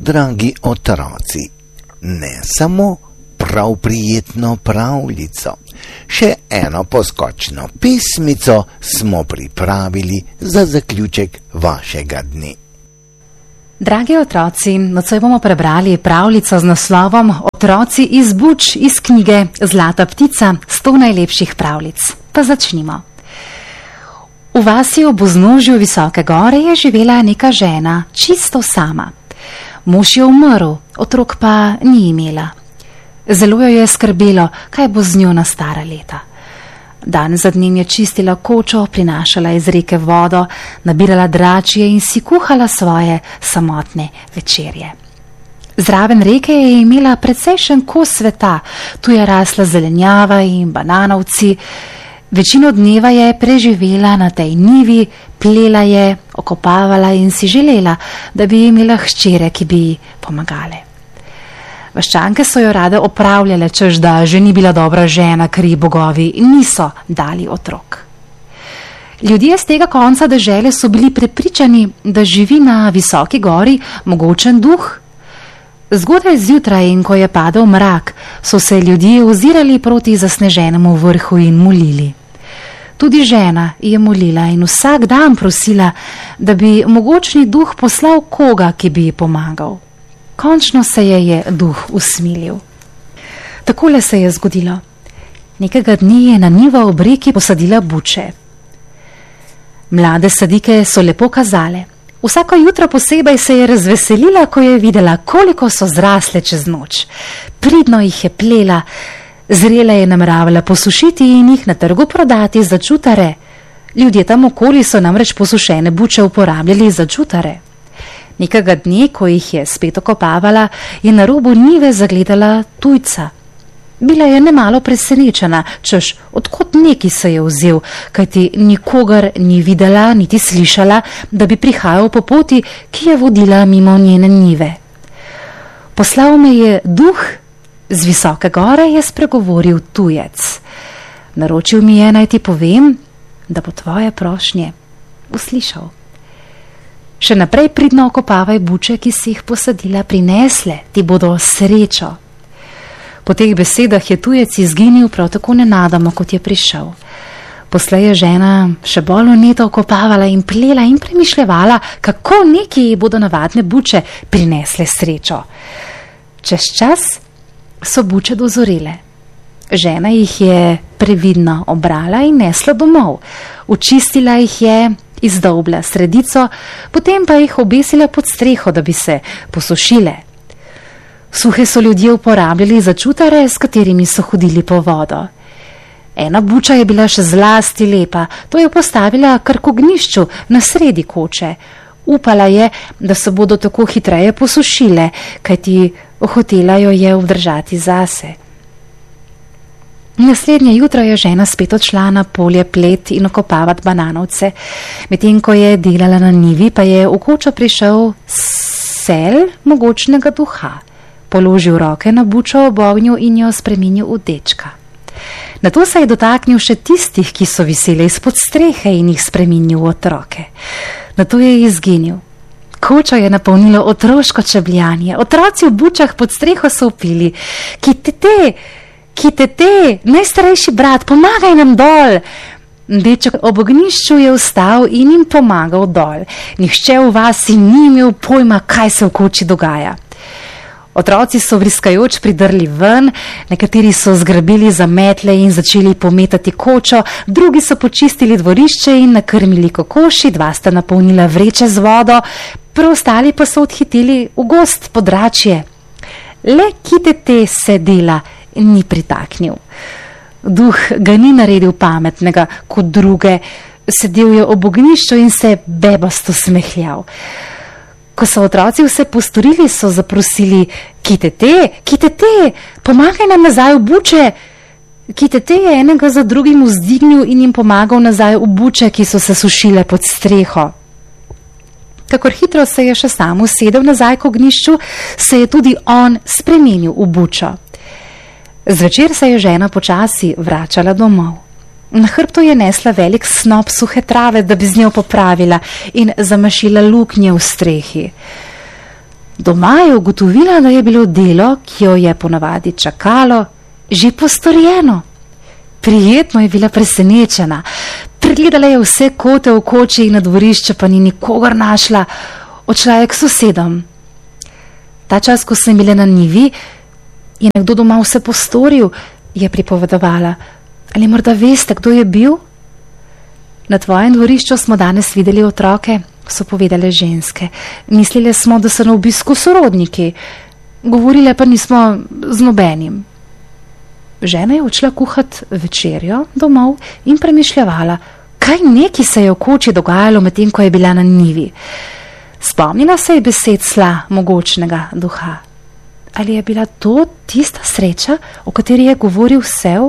Dragi otroci, ne samo prav prijetno pravljico, še eno poskočno pesmico smo pripravili za zaključek vašega dne. Dragi otroci, nocoj bomo prebrali pravljico z naslovom Otroci iz buč iz knjige Zlata ptica 100 najlepših pravljic. Pa začnimo. V vasi ob vznožju visoke gore je živela neka žena, čisto sama. Mož je umrl, otrok pa ni imela. Zelo jo je skrbelo, kaj bo z njo na stara leta. Dan za dnem je čistila kočo, prinašala iz reke vodo, nabirala dračje in si kuhala svoje samotne večerje. Zraven reke je imela precejšen kos sveta, tu je rasla zelenjava in bananovci. Večino dneva je preživela na tej njivi, plela je, okopavala in si želela, da bi imela hčere, ki bi ji pomagale. Vaščanke so jo rade opravljale, češ da že ni bila dobra žena, ker ji bogovi niso dali otrok. Ljudje z tega konca dežele so bili prepričani, da živi na visoki gori mogočen duh. Zgodaj zjutraj in ko je padel mrak, so se ljudje ozirali proti zasneženemu vrhu in molili. Tudi žena je molila in vsak dan prosila, da bi mogočni duh poslal koga, ki bi ji pomagal. Končno se je duh usmilil. Takole se je zgodilo. Nekega dni je na njivo ob reki posadila buče. Mlade sadike so lepo kazale. Vsako jutro posebej se je razveselila, ko je videla, koliko so zrasle čez noč. Pridno jih je plela, zrele je nameravala posušiti in jih na trgu prodati za čutare. Ljudje tam okoli so namreč posušene buče uporabljali za čutare. Nekega dne, ko jih je spet okopavala, je na robu njive zagledala tujca. Bila je nemalo presenečena, češ, odkot neki se je vzel, kajti nikogar ni videla niti slišala, da bi prihajal po poti, ki je vodila mimo njene njive. Poslal me je duh, z visoke gore je spregovoril tujec. Naročil mi je, naj ti povem, da bo tvoje prošnje uslišal. Še naprej pridno okopavaj buče, ki si jih posadila, prinesle, ti bodo srečo. Po teh besedah je tujec izginil prav tako nenadoma, kot je prišel. Poslej je žena še bolj vneto okopavala in plela in premišljevala, kako neki bodo navadne buče prinesle srečo. Čez čas so buče dozorele. Žena jih je previdno obrala in nesla domov. Učistila jih je, izdolbla sredico, potem pa jih obesila pod streho, da bi se posušile. Suhe so ljudje uporabljali za čutare, s katerimi so hodili po vodo. Ena buča je bila še zlasti lepa, to je postavila kar k ognjišču na sredi koče. Upala je, da se bodo tako hitreje posušile, kajti hotela jo je obdržati zase. Naslednje jutro je žena spet odšla na polje plet in okopavati bananovce. Medtem ko je delala na njivi, pa je v kočo prišel sel mogočnega duha. Položil roke na bučo ob ognju in jo spremenil v dečka. Nato se je dotaknil še tistih, ki so viseli izpod strehe in jih spremenil v otroke. Nato je izginil. Kočo je napolnilo otroško čebljanje. Otroci v bučah pod streho so vpili: Kitete, najstarejši brat, pomagaj nam dol. Deček ob ognjišču je vstal in jim pomagal dol. Nihče v vasi ni imel pojma, kaj se v koči dogaja. Otroci so vriskajoč pridrli ven, nekateri so zgrabili za metle in začeli pometati kočo, drugi so počistili dvorišče in nakrmili kokoši, 2 sta napolnila vreče z vodo, preostali pa so odhiteli v gozd po dračje. Le Kitete se dela ni pritaknil. Duh ga ni naredil pametnega kot druge, sedel je ob ognjišču in se bebasto smehljal. Ko so otroci vse postorili, so zaprosili: Kitete, pomagaj nam nazaj v buče. Kitete je enega za drugim vzdignil in jim pomagal nazaj v buče, ki so se sušile pod streho. Kakor hitro se je še sam usedel nazaj k ognjišču, se je tudi on spremenil v bučo. Zvečer se je žena počasi vračala domov. Na hrbtu je nesla velik snop suhe trave, da bi z njo popravila in zamašila luknje v strehi. Doma je ugotovila, da je bilo delo, ki jo je ponavadi čakalo, že postorjeno. Prijetno je bila presenečena. Pregledala je vse kote v koči in na dvorišče, pa ni nikogar našla. Odšla je k sosedom. Ta čas, ko sem bila na njivi, je nekdo doma vse postoril, je pripovedovala. Ali morda veste, kdo je bil? Na tvojem dvorišču smo danes videli otroke, so povedale ženske. Mislili smo, da so na obisku sorodniki. Govorile pa nismo z nobenim. Žena je odšla kuhat večerjo domov in premišljavala, kaj neki se je v koči dogajalo medtem, ko je bila na njivi. Spomnila se je besed sla mogočnega duha. Ali je bila to tista sreča, o kateri je govoril Sev?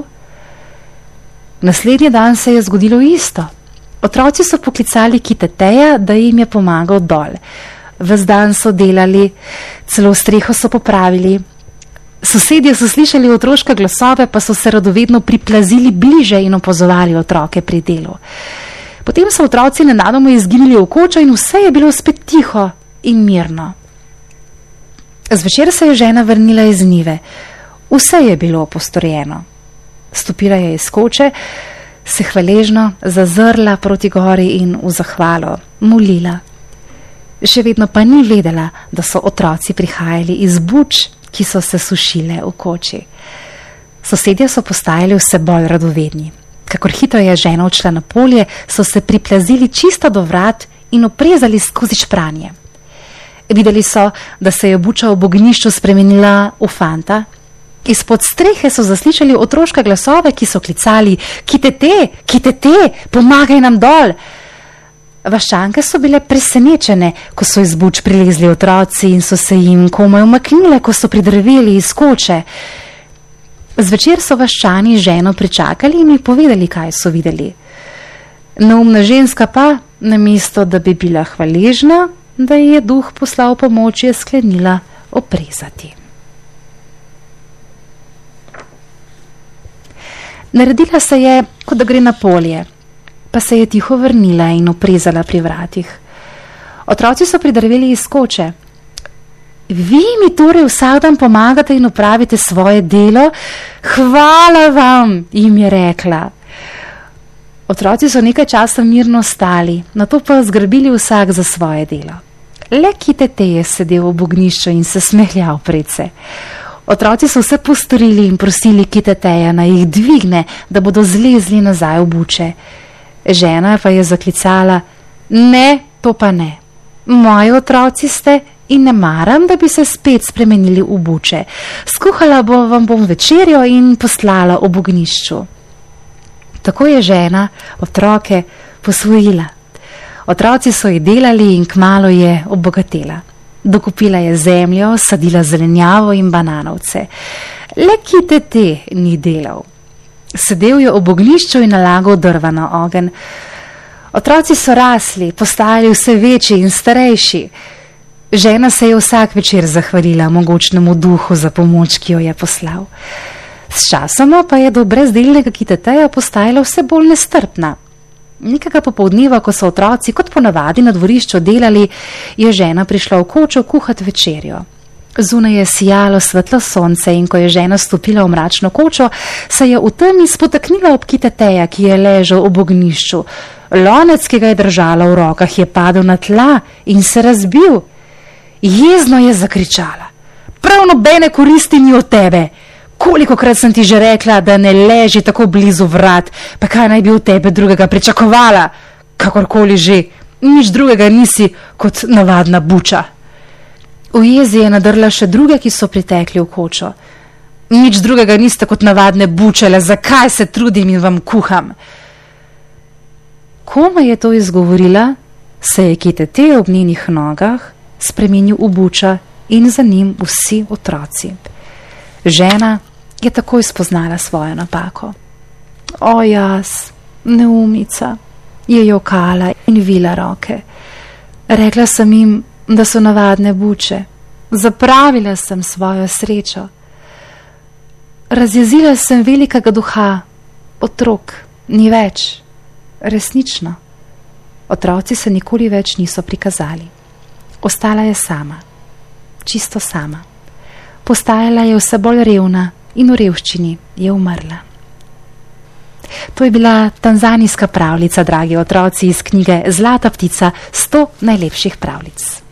Naslednji dan se je zgodilo isto. Otroci so poklicali Kiteteja, da jim je pomagal dol. Ves dan so delali, celo streho so popravili. Sosedje so slišali otroške glasove, pa so se radovedno priplazili bliže in opazovali otroke pri delu. Potem so otroci nenadoma izginili v kočo in vse je bilo spet tiho in mirno. Zvečer se je žena vrnila iz njive. Vse je bilo postorjeno. Stopila je iz koče, se hvaležno zazrla proti gori in v zahvalo molila. Še vedno pa ni vedela, da so otroci prihajali iz buč, ki so se sušile v koči. Sosedje so postajali vse bolj radovedni. Kakor hitro je žena odšla na polje, so se priplazili čisto do vrat in oprezali skozi špranje. Videli so, da se je buča v ognjišču spremenila v fanta. Izpod strehe so zaslišali otroške glasove, ki so klicali: Kitete, Kitete, pomagaj nam dol! Vaščanke so bile presenečene, ko so iz buč prilezli otroci in so se jim komaj umaknile, ko so pridrveli iz koče. Zvečer so vaščani ženo pričakali in ji povedali, kaj so videli. Neumna ženska pa, namesto da bi bila hvaležna, da ji je duh poslal pomoč, je sklenila oprezati. Naredila se je, kot da gre na polje, pa se je tiho vrnila in oprezala pri vratih. Otroci so pridrveli iz koče. Vi mi torej vsak dan pomagate in opravite svoje delo? Hvala vam, jim je rekla. Otroci so nekaj časa mirno stali, nato pa zgrbili vsak za svoje delo. Le Kitete je sedel v ognjišču in se smehljal predse. Otroci so vse postorili in prosili Kiteteja, naj jih dvigne, da bodo zlezli nazaj v buče. Žena pa je zaklicala: Ne, to pa ne. Moji otroci ste in ne maram, da bi se spet spremenili v buče. Skuhala vam bom večerjo in poslala ob ognjišču. Tako je žena otroke posvojila. Otroci so ji delali in kmalu je obogatela. Dokupila je zemljo, sadila zelenjavo in bananovce. Le Kitete ni delal. Sedel je ob ognjišču in nalagal drva na ogenj. Otroci so rasli, postajali vse večji in starejši. Žena se je vsak večer zahvalila mogočnemu duhu za pomoč, ki jo je poslal. S časoma pa je do brezdelnega Kiteteja postajala vse bolj nestrpna. Nekega popoldneva, ko so otroci kot ponavadi na dvorišču delali, je žena prišla v kočo kuhat večerjo. Zunaj je sijalo svetlo sonce in ko je žena stopila v mračno kočo, se je v temi spotaknila ob Kiteteja, ki je ležal ob ognjišču. Lonec, ki ga je držala v rokah, je padel na tla in se razbil. Jezno je zakričala: Prav nobene koristi ni od tebe! Kolikokrat sem ti že rekla, da ne leži tako blizu vrat, pa kaj naj bi od tebe drugega pričakovala? Kakorkoli že, nič drugega nisi kot navadna buča. V jezi je nadrla še druge, ki so pritekli v kočo. Nič drugega niste kot navadne bučele, zakaj se trudim in vam kuham? Komaj je to izgovorila, se je Kitete ob njenih nogah spremenil v buča in za njim vsi otroci. Žena je takoj spoznala svojo napako. O jaz, neumica, je jokala in vila roke. Rekla sem jim, da so navadne buče. Zapravila sem svojo srečo. Razjezila sem velikega duha. Otrok ni več. Resnično. Otroci se nikoli več niso prikazali. Ostala je sama. čisto sama. Postajala je vse bolj revna in v revščini je umrla. To je bila tanzanijska pravljica, dragi otroci, iz knjige Zlata ptica, 100 najlepših pravljic.